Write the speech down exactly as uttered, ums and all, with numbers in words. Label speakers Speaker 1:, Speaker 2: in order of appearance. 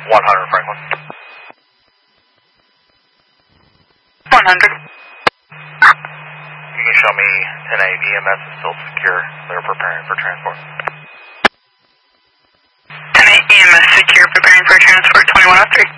Speaker 1: one hundred Franklin.
Speaker 2: one hundred.
Speaker 1: You can show me ten A E M S is still secure. They're preparing for transport.
Speaker 2: ten A E M S secure, preparing for transport, twenty-one oh three.